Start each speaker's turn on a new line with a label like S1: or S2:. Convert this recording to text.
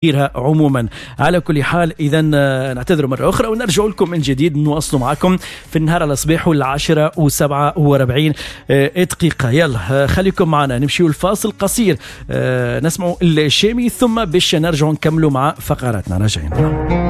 S1: عموما. على كل حال إذا نعتذر مرة أخرى ونرجع لكم من جديد نواصل معكم في النهار على صباح 10:47 دقيقة. يلا خليكم معنا نمشيو الفاصل قصير نسمعوا الشامي ثم باش نرجع نكملوا مع فقراتنا. راجعين.